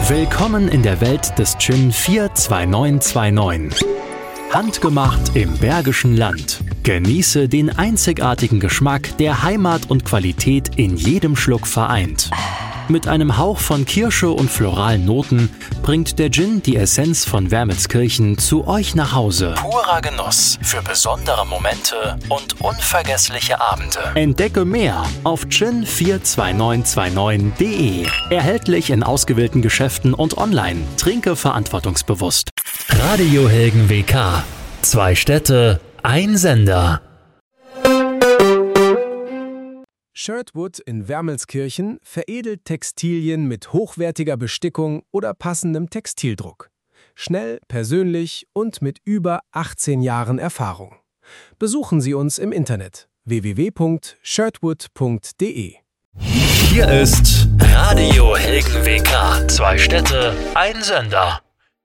Willkommen in der Welt des Gin 42929. Handgemacht im Bergischen Land. Genieße den einzigartigen Geschmack, der Heimat und Qualität in jedem Schluck vereint. Mit einem Hauch von Kirsche und floralen Noten bringt der Gin die Essenz von Wermelskirchen zu euch nach Hause. Purer Genuss für besondere Momente und unvergessliche Abende. Entdecke mehr auf gin42929.de. Erhältlich in ausgewählten Geschäften und online. Trinke verantwortungsbewusst. Radio Helgen WK. 2 Städte, ein Sender. Shirtwood in Wermelskirchen veredelt Textilien mit hochwertiger Bestickung oder passendem Textildruck. Schnell, persönlich und mit über 18 Jahren Erfahrung. Besuchen Sie uns im Internet www.shirtwood.de. Hier ist Radio Helgen WK. 2 Städte, ein Sender.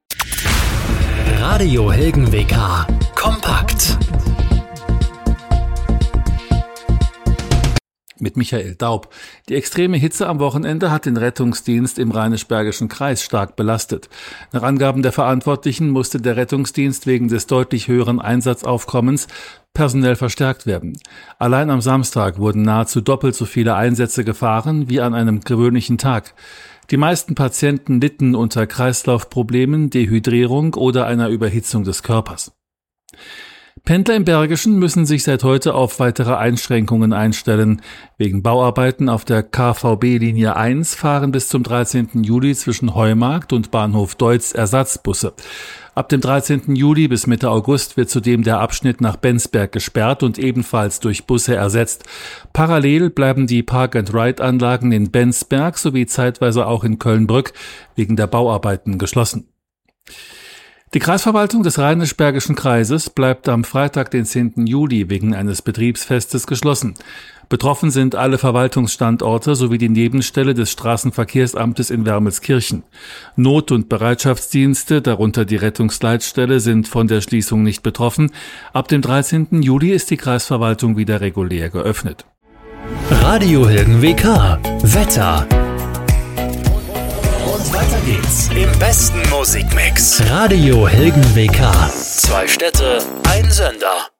Radio Helgen WK. Kompakt. Mit Michael Daub. Die extreme Hitze am Wochenende hat den Rettungsdienst im Rheinisch-Bergischen Kreis stark belastet. Nach Angaben der Verantwortlichen musste der Rettungsdienst wegen des deutlich höheren Einsatzaufkommens personell verstärkt werden. Allein am Samstag wurden nahezu doppelt so viele Einsätze gefahren wie an einem gewöhnlichen Tag. Die meisten Patienten litten unter Kreislaufproblemen, Dehydrierung oder einer Überhitzung des Körpers. Pendler im Bergischen müssen sich seit heute auf weitere Einschränkungen einstellen. Wegen Bauarbeiten auf der KVB-Linie 1 fahren bis zum 13. Juli zwischen Heumarkt und Bahnhof Deutz Ersatzbusse. Ab dem 13. Juli bis Mitte August wird zudem der Abschnitt nach Bensberg gesperrt und ebenfalls durch Busse ersetzt. Parallel bleiben die Park-and-Ride-Anlagen in Bensberg sowie zeitweise auch in Kölnbrück wegen der Bauarbeiten geschlossen. Die Kreisverwaltung des Rheinisch-Bergischen Kreises bleibt am Freitag, den 10. Juli, wegen eines Betriebsfestes geschlossen. Betroffen sind alle Verwaltungsstandorte sowie die Nebenstelle des Straßenverkehrsamtes in Wermelskirchen. Not- und Bereitschaftsdienste, darunter die Rettungsleitstelle, sind von der Schließung nicht betroffen. Ab dem 13. Juli ist die Kreisverwaltung wieder regulär geöffnet. Radio Helgen WK. Wetter. Weiter geht's im besten Musikmix. Radio Helgen WK. 2 Städte, ein Sender.